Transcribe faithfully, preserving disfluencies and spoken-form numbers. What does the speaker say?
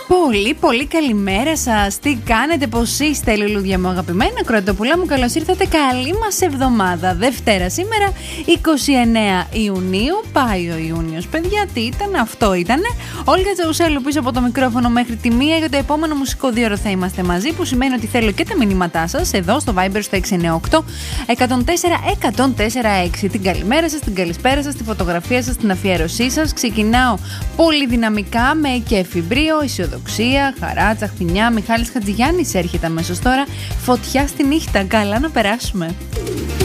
Πολύ, πολύ καλημέρα σας. Τι κάνετε, πώς είστε, λουλούδια μου αγαπημένα, κροτοπουλά μου, καλώς ήρθατε. Καλή μας εβδομάδα. Δευτέρα σήμερα, είκοσι εννέα Ιουνίου. Πάει ο Ιούνιος, παιδιά. Τι ήταν, αυτό ήτανε. Όλγα Τζαουσέλου πίσω από το μικρόφωνο μέχρι τη μία. Για το επόμενο μουσικό δύο ώρο θα είμαστε μαζί. Που σημαίνει ότι θέλω και τα μηνύματά σας εδώ στο Viber στο έξι εννιά οκτώ εκατόν τέσσερα εκατόν τέσσερα έξι. Την καλημέρα σας, την καλησπέρα σας, τη φωτογραφία σας, την αφιέρωσή σας. Ξεκινάω πολύ δυναμικά με κεφιμπρίο, αισιοδοξία, χαρά, τσαχπινιά. Μιχάλης Χατζηγιάννης έρχεται αμέσως τώρα. Φωτιά στη νύχτα. Καλά να περάσουμε.